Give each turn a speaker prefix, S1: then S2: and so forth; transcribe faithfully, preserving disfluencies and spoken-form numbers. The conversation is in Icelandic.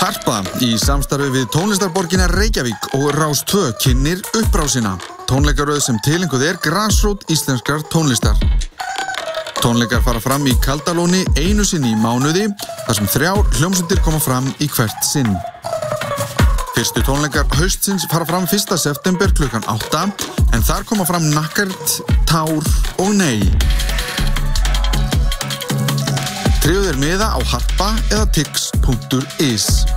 S1: Harpa í samstarfi við tónlistarborgina Reykjavík og Rás tvö kynnir upprásina. Tónleikaröð sem tilenguð er grasrót íslenskrar tónlistar. Tónleikar fara fram í Kaldalóni einu sinni í mánuði, þar sem þrjár hljómsveitir koma fram í hvert sinn. Fyrstu tónleikar haustsins fara fram fyrsta september klukkan átta, en þar koma fram Nakkert, Tár og Nei. Tríóð er miða á harpa eða tix punktur is.